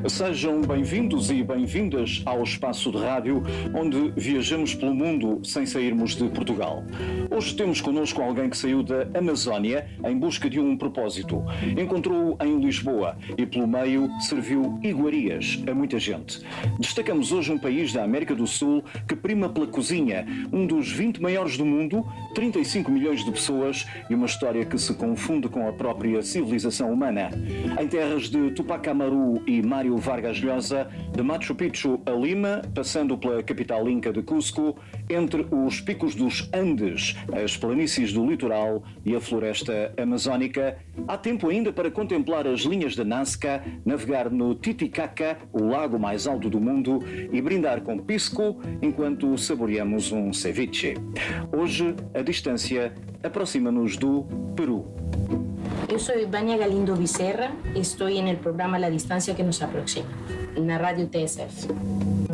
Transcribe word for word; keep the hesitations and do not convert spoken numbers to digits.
Sejam bem-vindos e bem-vindas ao espaço de rádio onde viajamos pelo mundo sem sairmos de Portugal. Hoje temos connosco alguém que saiu da Amazónia em busca de um propósito. Encontrou-o em Lisboa e pelo meio serviu iguarias a muita gente. Destacamos hoje um país da América do Sul que prima pela cozinha, um dos vinte maiores do mundo, trinta e cinco milhões de pessoas e uma história que se confunde com a própria civilização humana. Em terras de Tupac Amaru e Mário Vargas Llosa, de Machu Picchu a Lima, passando pela capital inca de Cusco, entre os picos dos Andes, as planícies do litoral e a floresta amazónica, há tempo ainda para contemplar as linhas da Nazca, navegar no Titicaca, o lago mais alto do mundo, e brindar com pisco enquanto saboreamos um ceviche. Hoje, a distância aproxima-nos do Peru. Yo soy Vania Galindo Becerra y estoy en el programa La Distancia que nos aproxima, en la radio T S F.